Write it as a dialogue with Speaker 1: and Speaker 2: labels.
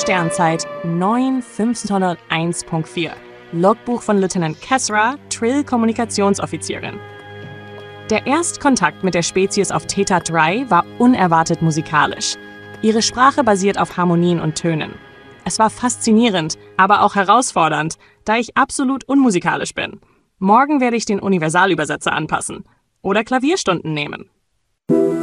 Speaker 1: Sternzeit 9501.4. Logbuch von Lieutenant Kesra, Trill-Kommunikationsoffizierin. Der Erstkontakt mit der Spezies auf Theta 3 war unerwartet musikalisch. Ihre Sprache basiert auf Harmonien und Tönen. Es war faszinierend, aber auch herausfordernd, da ich absolut unmusikalisch bin. Morgen werde ich den Universalübersetzer anpassen oder Klavierstunden nehmen.